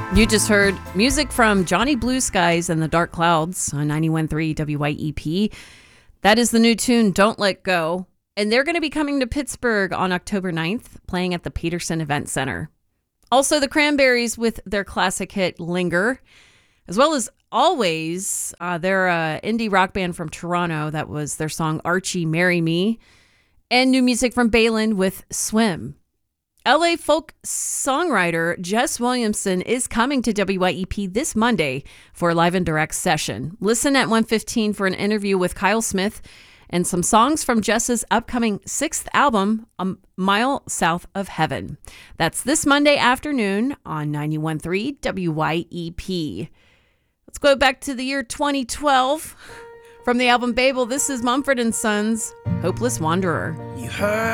You just heard music from Johnny Blue Skies and the Dark Clouds on 91.3 WYEP. That is the new tune, Don't Let Go. And they're going to be coming to Pittsburgh on October 9th, playing at the Peterson Event Center. Also, the Cranberries with their classic hit, Linger. As well as Always, they're an indie rock band from Toronto. That was their song, Archie, Marry Me. And new music from Baylan with Swim. LA folk songwriter Jess Williamson is coming to WYEP this Monday for a live and direct session. Listen at 1:15 for an interview with Kyle Smith and some songs from Jess's upcoming 6th album, A Mile South of Heaven. That's this Monday afternoon on 91.3 WYEP. Let's go back to the year 2012. From the album Babel, this is Mumford & Sons' Hopeless Wanderer. You heard